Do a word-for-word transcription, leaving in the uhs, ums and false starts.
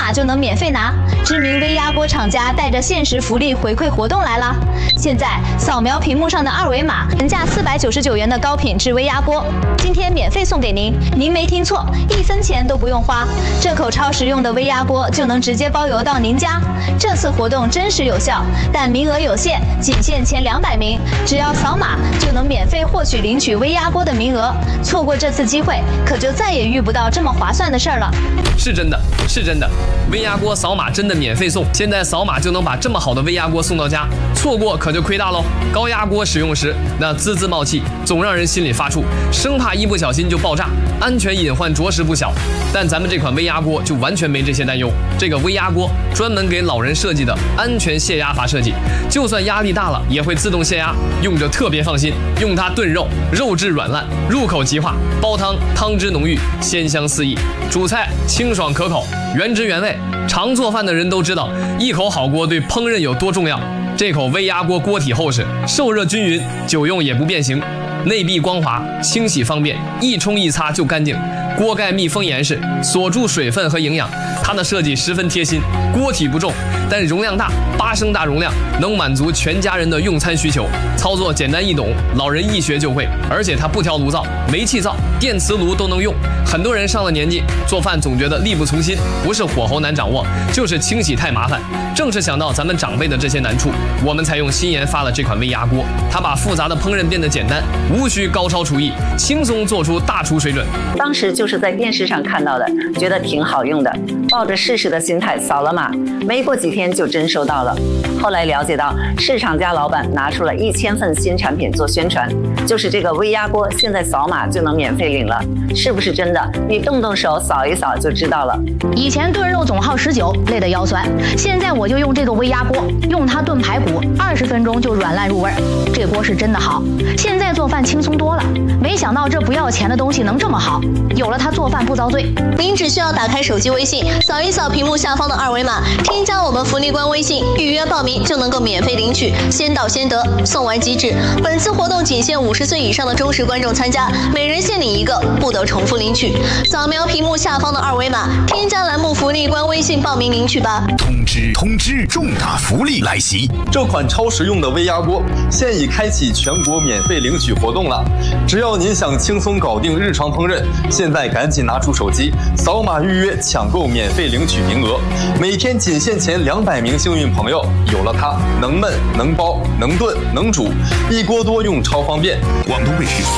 码就能免费拿。知名微压锅厂家带着限时福利回馈活动来了，现在扫描屏幕上的二维码，原价四百九十九元的高品质微压锅，今天免费送给您。您没听错，一分钱都不用花，这口超实用的微压锅就能直接包邮到您家。这次活动真实有效，但名额有限，仅限前两百名，只要扫码就能免费获取领取微压锅的名额。错过这次机会，可就再也遇不到这么划算的事儿了。 是真的，是真的，微压锅扫码真的免费送，现在扫码就能把这么好的微压锅送到家，错过可就亏大喽。高压锅使用时，那滋滋冒气，总让人心里发怵，生怕一不小心就爆炸，安全隐患着实不小。但咱们这款微压锅就完全没这些担忧，这个微压锅专门给老人设计的安全泄压阀设计，就算压力大了也会自动泄压，用着特别放心。用它炖肉，肉质软烂，入口即化；煲汤，汤汁浓郁，鲜香四溢；煮菜清爽可口，原汁原味。常做饭的人都知道，一口好锅对烹饪有多重要。这口微压锅锅体厚实，受热均匀，久用也不变形，内壁光滑，清洗方便，一冲一擦就干净。锅盖密封严实，锁住水分和营养。它的设计十分贴心，锅体不重，但容量大，八升大容量，能满足全家人的用餐需求。操作简单易懂，老人一学就会。而且它不挑炉灶，煤气灶、电磁炉都能用。很多人上了年纪，做饭总觉得力不从心，不是火候难掌握，就是清洗太麻烦。正是想到咱们长辈的这些难处，我们才用新研发了这款微压锅。它把复杂的烹饪变得简单，无需高超厨艺，轻松做出大厨水准。 当时就是在电视上看到的，觉得挺好用的，抱着试试的心态扫了码，没过几天就真收到了。后来了解到，市场家老板拿出了一千份新产品做宣传，就是这个微压锅，现在扫码就能免费领了，是不是真的？你动动手扫一扫就知道了。 以前炖肉总耗十九，累得腰酸，现在我就用这个微压锅，用它炖排骨，二十分钟就软烂入味儿。这锅是真的好，现在做饭轻松多了。没想到这不要钱的东西能这么好，有了它做饭不遭罪。 您只需要打开手机微信，扫一扫屏幕下方的二维码，添加我们福利官微信，预约报名就能够免费领取，先到先得，送完即止。本次活动仅限五十岁以上的忠实观众参加，每人限领一个，不得重复领取。扫描屏幕下方的二维码，添加栏目福利官微信报名领取吧。 通知通知，重大福利来袭！ 这款超实用的微压锅现已开启全国免费领取活动了，只要您想轻松搞定日常烹饪，现在赶紧拿出手机扫码预约抢购免费领取名额，每天仅限前两百名幸运朋友，有了它能焖能煲能炖能煮，一锅多用超方便。 广东卫视。